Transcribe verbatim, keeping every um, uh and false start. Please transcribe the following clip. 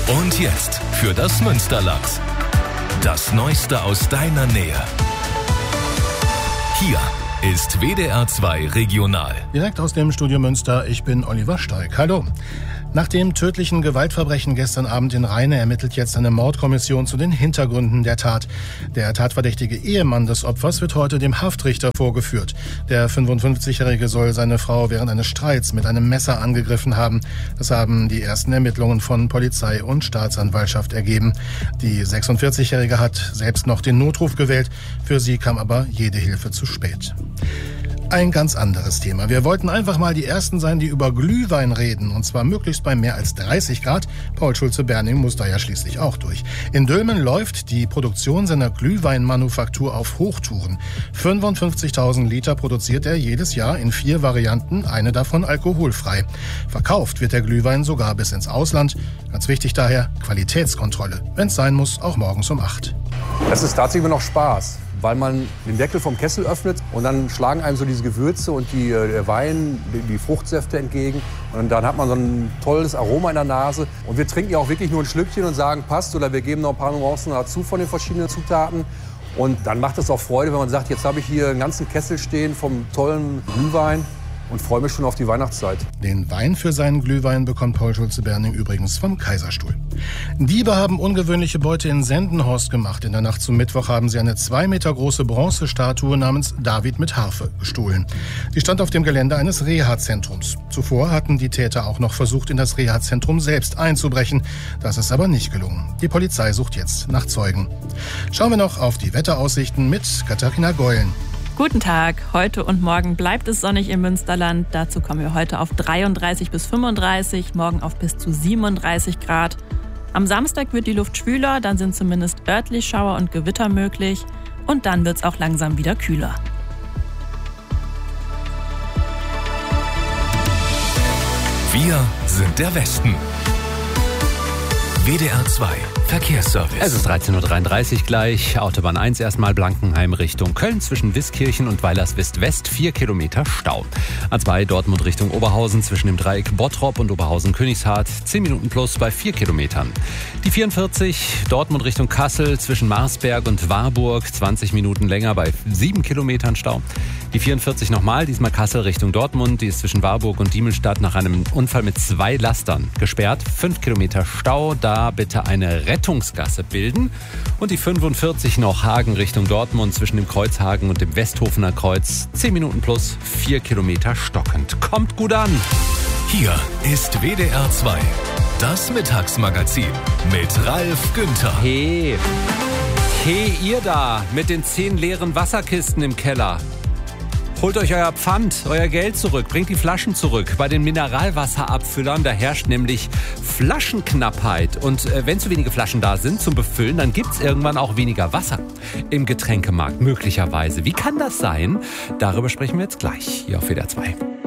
Und jetzt für das Münsterland. Das Neueste aus deiner Nähe. Hier ist W D R zwei Regional. Direkt aus dem Studio Münster, ich bin Oliver Steig. Hallo. Nach dem tödlichen Gewaltverbrechen gestern Abend in Rheine ermittelt jetzt eine Mordkommission zu den Hintergründen der Tat. Der tatverdächtige Ehemann des Opfers wird heute dem Haftrichter vorgeführt. Der fünfundfünfzigjährige soll seine Frau während eines Streits mit einem Messer angegriffen haben. Das haben die ersten Ermittlungen von Polizei und Staatsanwaltschaft ergeben. Die sechsundvierzigjährige hat selbst noch den Notruf gewählt. Für sie kam aber jede Hilfe zu spät. Ein ganz anderes Thema. Wir wollten einfach mal die Ersten sein, die über Glühwein reden. Und zwar möglichst bei mehr als dreißig Grad. Paul Schulze-Berning muss da ja schließlich auch durch. In Dülmen läuft die Produktion seiner Glühweinmanufaktur auf Hochtouren. fünfundfünfzigtausend Liter produziert er jedes Jahr in vier Varianten, eine davon alkoholfrei. Verkauft wird der Glühwein sogar bis ins Ausland. Ganz wichtig daher, Qualitätskontrolle. Wenn es sein muss, auch morgens um acht. Das ist tatsächlich noch Spaß, weil man den Deckel vom Kessel öffnet und dann schlagen einem so diese Gewürze und die, der Wein, die, die Fruchtsäfte entgegen. Und dann hat man so ein tolles Aroma in der Nase. Und wir trinken ja auch wirklich nur ein Schlückchen und sagen, passt. Oder wir geben noch ein paar Nuancen dazu von den verschiedenen Zutaten. Und dann macht es auch Freude, wenn man sagt, jetzt habe ich hier einen ganzen Kessel stehen vom tollen Glühwein. Und freue mich schon auf die Weihnachtszeit. Den Wein für seinen Glühwein bekommt Paul Schulze-Berning übrigens vom Kaiserstuhl. Diebe haben ungewöhnliche Beute in Sendenhorst gemacht. In der Nacht zum Mittwoch haben sie eine zwei Meter große Bronzestatue namens David mit Harfe gestohlen. Die stand auf dem Gelände eines Reha-Zentrums. Zuvor hatten die Täter auch noch versucht, in das Reha-Zentrum selbst einzubrechen. Das ist aber nicht gelungen. Die Polizei sucht jetzt nach Zeugen. Schauen wir noch auf die Wetteraussichten mit Katharina Geulen. Guten Tag. Heute und morgen bleibt es sonnig im Münsterland. Dazu kommen wir heute auf dreiunddreißig bis fünfunddreißig, morgen auf bis zu siebenunddreißig Grad. Am Samstag wird die Luft schwüler, dann sind zumindest örtlich Schauer und Gewitter möglich. Und dann wird es auch langsam wieder kühler. Wir sind der Westen. W D R zwei Verkehrsservice. Es ist dreizehn Uhr dreiunddreißig gleich. Autobahn eins erstmal Blankenheim Richtung Köln zwischen Wiskirchen und Weilerswist-West. vier Kilometer Stau. A zwei Dortmund Richtung Oberhausen zwischen dem Dreieck Bottrop und Oberhausen-Königshardt. zehn Minuten plus bei vier Kilometern. Die vierundvierzig Dortmund Richtung Kassel zwischen Marsberg und Warburg. zwanzig Minuten länger bei sieben Kilometern Stau. Die vierundvierzig nochmal, diesmal Kassel Richtung Dortmund. Die ist zwischen Warburg und Diemelstadt nach einem Unfall mit zwei Lastern gesperrt. fünf Kilometer Stau, da bitte eine Rettungsgasse bilden. Und die fünfundvierzig noch Hagen Richtung Dortmund zwischen dem Kreuzhagen und dem Westhofener Kreuz. zehn Minuten plus, vier Kilometer stockend. Kommt gut an! Hier ist W D R zwei, das Mittagsmagazin mit Ralf Günther. Hey, hey ihr da mit den zehn leeren Wasserkisten im Keller. Holt euch euer Pfand, euer Geld zurück, bringt die Flaschen zurück. Bei den Mineralwasserabfüllern, da herrscht nämlich Flaschenknappheit. Und äh, wenn zu wenige Flaschen da sind zum Befüllen, dann gibt's irgendwann auch weniger Wasser im Getränkemarkt, möglicherweise. Wie kann das sein? Darüber sprechen wir jetzt gleich hier auf W D R zwei.